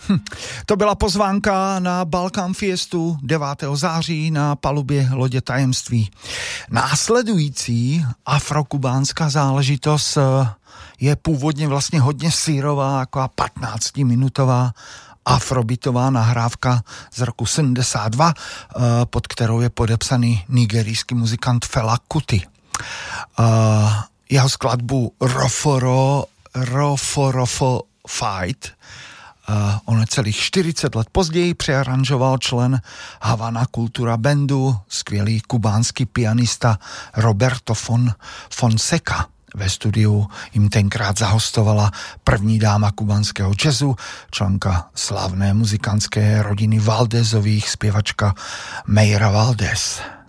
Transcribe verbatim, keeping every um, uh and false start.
To byla pozvánka na Balkán Fiestu devátého září na palubě lodě Tajemství. Následující afrokubánská záležitost je původně vlastně hodně syrová, jako patnáctiminutová afrobitová nahrávka z roku sedmdesát dva, pod kterou je podepsaný nigerijský muzikant Fela Kuti. Jeho skladbu Roforo, Roforofo Fight on celých čtyřicet let později přearanžoval člen Havana Kultura Bandu, skvělý kubánský pianista Roberto Fon, Fonseca. Ve studiu jim tenkrát zahostovala první dáma kubánského jazzu, členka slavné muzikantské rodiny Valdezových, zpěvačka Mayra Valdez.